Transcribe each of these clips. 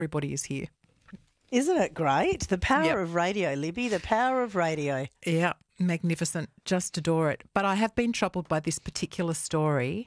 everybody is here. Isn't it great? The power Yep. of radio, Libby, the power of radio. Yeah, magnificent. Just adore it. But I have been troubled by this particular story.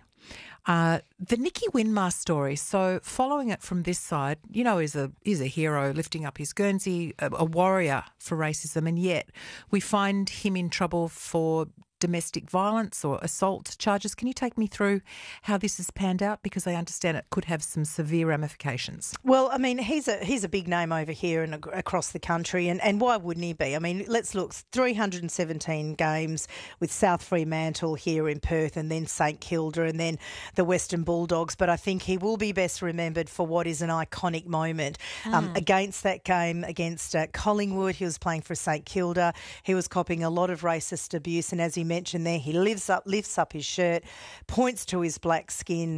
The Nicky Winmar story. So following it from this side, is a hero lifting up his Guernsey, a warrior for racism, and yet we find him in trouble for domestic violence or assault charges. Can you take me through how this has panned out? Because I understand it could have some severe ramifications. Well, I mean, he's a big name over here and across the country, and why wouldn't he be? I mean, let's look, 317 games with South Fremantle here in Perth and then St Kilda and then the Western Bulldogs, but I think he will be best remembered for what is an iconic moment. Against that game against Collingwood, he was playing for St Kilda. He was copping a lot of racist abuse, and as he mentioned there, he lifts up his shirt, points to his black skin,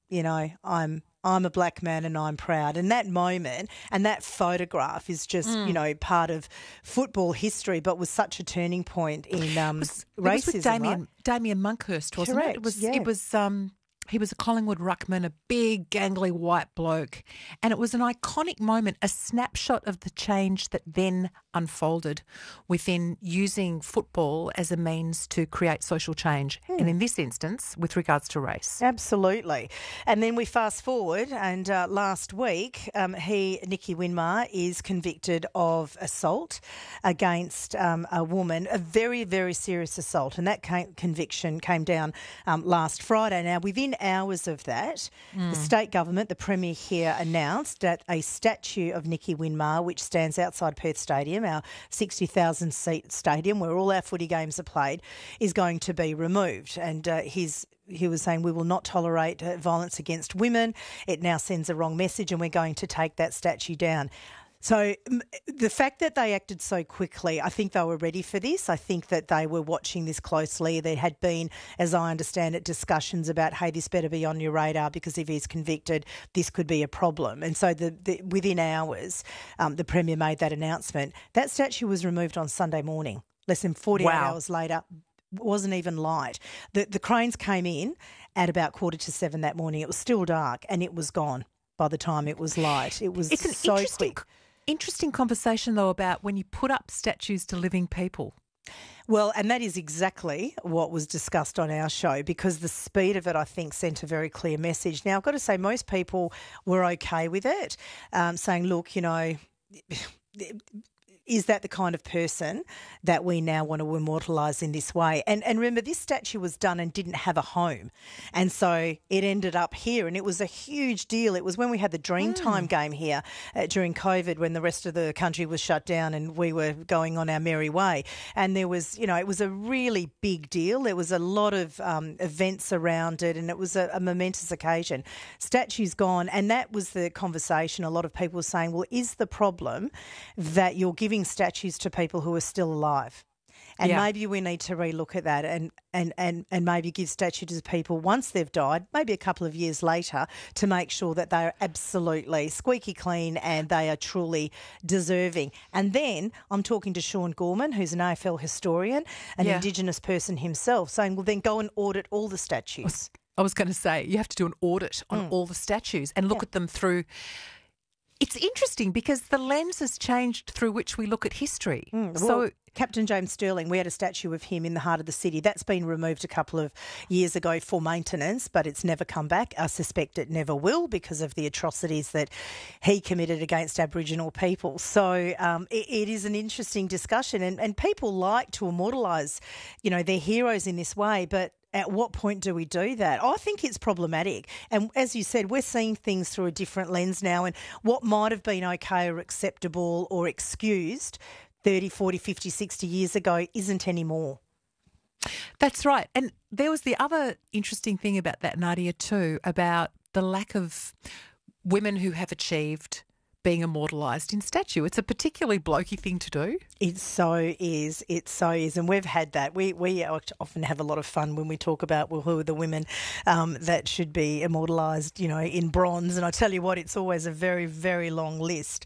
I'm a black man and I'm proud. And that moment and that photograph is just, part of football history, but was such a turning point in racism. It was with right? Damien Monkhurst, wasn't Correct, it? It was he was a Collingwood ruckman, a big, gangly white bloke, and it was an iconic moment, a snapshot of the change that then unfolded within using football as a means to create social change, and in this instance, with regards to race. Absolutely. And then we fast forward, and last week, Nicky Winmar, is convicted of assault against a woman, a very, very serious assault, and that conviction came down last Friday. Now, within hours of that, the state government, the Premier here, announced that a statue of Nicky Winmar, which stands outside Perth Stadium, our 60,000 seat stadium where all our footy games are played, is going to be removed. And he was saying, we will not tolerate violence against women. It now sends a wrong message and we're going to take that statue down. So the fact that they acted so quickly, I think they were ready for this. I think that they were watching this closely. There had been, as I understand it, discussions about, hey, this better be on your radar because if he's convicted, this could be a problem. And so within hours, the Premier made that announcement. That statue was removed on Sunday morning, less than 48 hours later. Wasn't even light. The cranes came in at about 6:45 that morning. It was still dark and it was gone by the time it was light. It was so quick. Interesting conversation, though, about when you put up statues to living people. Well, and that is exactly what was discussed on our show because the speed of it, I think, sent a very clear message. Now, I've got to say most people were okay with it, saying, look, is that the kind of person that we now want to immortalise in this way? And remember, this statue was done and didn't have a home. And so it ended up here and it was a huge deal. It was when we had the Dreamtime game here during COVID when the rest of the country was shut down and we were going on our merry way. And there was, it was a really big deal. There was a lot of events around it and it was a momentous occasion. Statue's gone, and that was the conversation. A lot of people were saying, well, is the problem that you're giving statues to people who are still alive? And maybe we need to relook at that and maybe give statues to people once they've died, maybe a couple of years later, to make sure that they are absolutely squeaky clean and they are truly deserving. And then I'm talking to Sean Gorman, who's an AFL historian, an Indigenous person himself, saying, well, then go and audit all the statues. I was going to say, you have to do an audit on all the statues and look at them through. It's interesting because the lens has changed through which we look at history. So Captain James Sterling, we had a statue of him in the heart of the city. That's been removed a couple of years ago for maintenance, but it's never come back. I suspect it never will because of the atrocities that he committed against Aboriginal people. So it is an interesting discussion, and people like to immortalise, their heroes in this way, but at what point do we do that? I think it's problematic. And as you said, we're seeing things through a different lens now, and what might have been okay or acceptable or excused 30, 40, 50, 60 years ago isn't anymore. That's right. And there was the other interesting thing about that, Nadia, too, about the lack of women who have achieved being immortalised in statue. It's a particularly blokey thing to do. It so is. It so is. And we've had that. We often have a lot of fun when we talk about, well, who are the women that should be immortalised, in bronze. And I tell you what, it's always a very, very long list.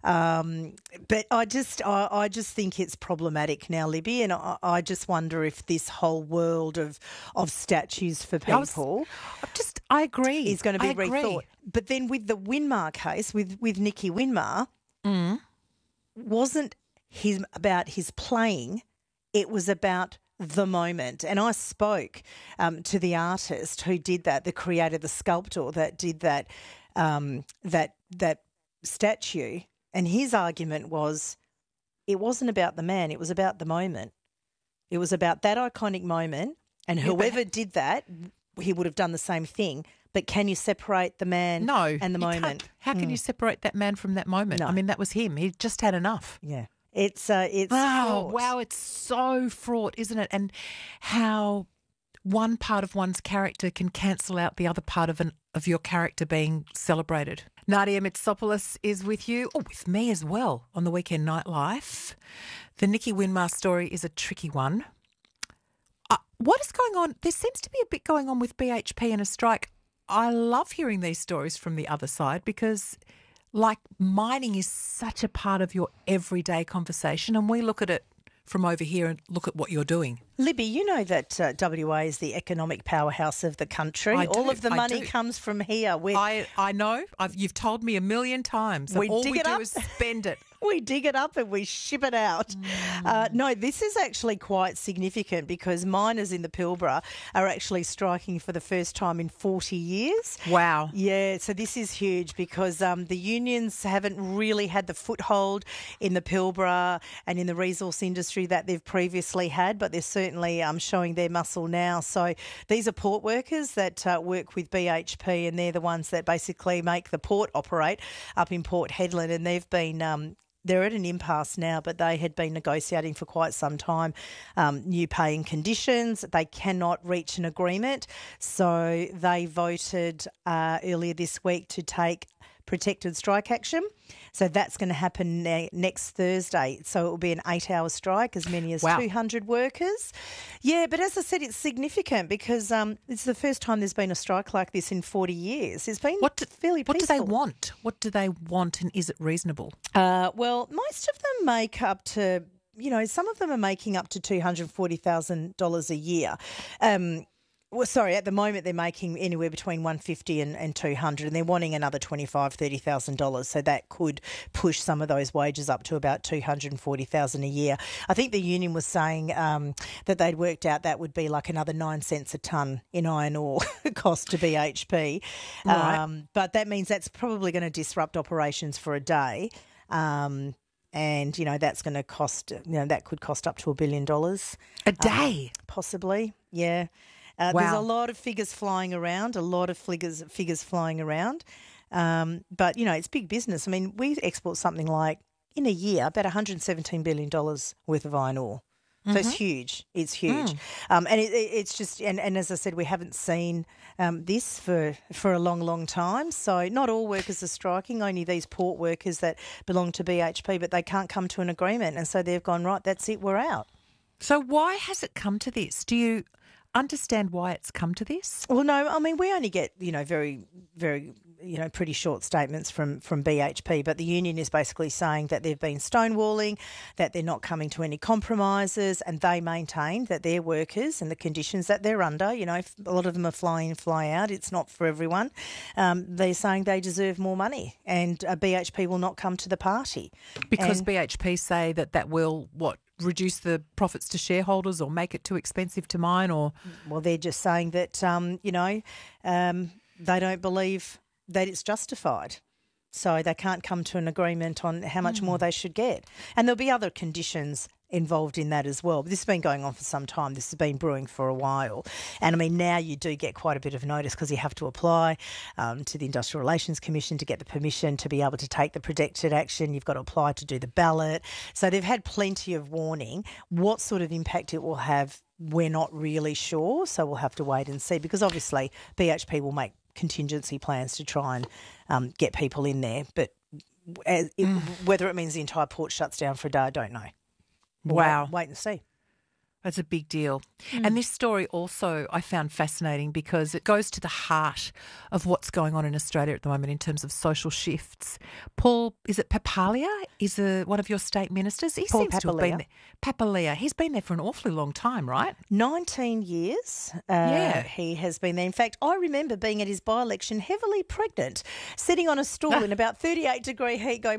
But I just think it's problematic now, Libby, and I just wonder if this whole world of statues for people I agree. is going to be rethought. But then with the Winmar case, with Nicky Winmar, wasn't about his playing, it was about the moment. And I spoke to the artist who did that, the creator, the sculptor that did that that statue, and his argument was it wasn't about the man, it was about the moment. It was about that iconic moment, and whoever did that, he would have done the same thing. But can you separate the man and the moment? Can't. How can you separate that man from that moment? No. I mean, that was him. He just had enough. Yeah. It's fraught. Wow, it's so fraught, isn't it? And how one part of one's character can cancel out the other part of your character being celebrated. Nadia Mitsopoulos is with you, with me as well, on the Weekend Nightlife. The Nicky Winmar story is a tricky one. What is going on? There seems to be a bit going on with BHP and a strike. I love hearing these stories from the other side because, like, mining is such a part of your everyday conversation, and we look at it from over here and look at what you're doing. Libby, you know that WA is the economic powerhouse of the country. All of the money comes from here. I know. You've told me a million times. All we do is spend it. We dig it up and we ship it out. No, this is actually quite significant because miners in the Pilbara are actually striking for the first time in 40 years. Wow. Yeah, so this is huge because the unions haven't really had the foothold in the Pilbara and in the resource industry that they've previously had, but they're certainly showing their muscle now. So these are port workers that work with BHP, and they're the ones that basically make the port operate up in Port Hedland, and they've been... they're at an impasse now, but they had been negotiating for quite some time new pay and conditions. They cannot reach an agreement. So they voted earlier this week to take protected strike action. So that's going to happen next Thursday. So it will be an 8-hour strike, as many as 200 workers. Yeah, but as I said, it's significant because it's the first time there's been a strike like this in 40 years. It's been fairly peaceful. What do they want? What do they want, and is it reasonable? Well, most of them make up to, some of them are making up to $240,000 a year. At the moment they're making anywhere between $150 and $200, and they're wanting another $25,000-$30,000. So that could push some of those wages up to about $240,000 a year. I think the union was saying that they'd worked out that would be like another 9 cents a tonne in iron ore cost to BHP. Right. But that means that's probably going to disrupt operations for a day. And, that's going to cost, that could cost up to $1 billion. A day? Possibly, yeah. There's a lot of figures flying around, But, it's big business. I mean, we export something like, in a year, about $117 billion worth of iron ore. So it's huge. It's huge. And it's just, and as I said, we haven't seen this for a long, long time. So not all workers are striking, only these port workers that belong to BHP, but they can't come to an agreement. And so they've gone, right, that's it, we're out. So why has it come to this? Do you understand why it's come to this? Well, no, I mean, we only get, very, very, pretty short statements from BHP, but the union is basically saying that they've been stonewalling, that they're not coming to any compromises, and they maintain that their workers and the conditions that they're under, a lot of them are fly in, fly out. It's not for everyone. They're saying they deserve more money, and BHP will not come to the party. Because BHP say that will, reduce the profits to shareholders or make it too expensive to mine, or? Well, they're just saying that, they don't believe that it's justified. So they can't come to an agreement on how much more they should get. And there'll be other conditions involved in that as well. But this has been going on for some time. This has been brewing for a while. And, I mean, now you do get quite a bit of notice because you have to apply to the Industrial Relations Commission to get the permission to be able to take the protected action. You've got to apply to do the ballot. So they've had plenty of warning. What sort of impact it will have, we're not really sure. So we'll have to wait and see, because obviously BHP will make contingency plans to try and get people in there. But whether it means the entire port shuts down for a day, I don't know. Wow. Wait and see. That's a big deal. And this story also I found fascinating because it goes to the heart of what's going on in Australia at the moment in terms of social shifts. Paul, is it Papalia? Is one of your state ministers? He Paul seems to have been Papalia. there. Papalia. He's been there for an awfully long time, right? 19 years Yeah. he has been there. In fact, I remember being at his by-election heavily pregnant, sitting on a stool in about 38-degree heat going,